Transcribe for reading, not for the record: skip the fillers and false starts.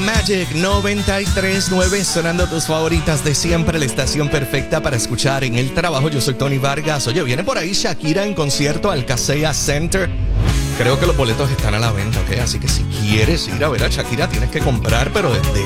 Magic 93.9, sonando tus favoritas de siempre, la estación perfecta para escuchar en el trabajo. Yo soy Tony Vargas. Oye, viene por ahí Shakira en concierto al Kaseya Center. Creo que los boletos están a la venta, ¿ok? Así que si quieres ir a ver a Shakira, tienes que comprar, pero desde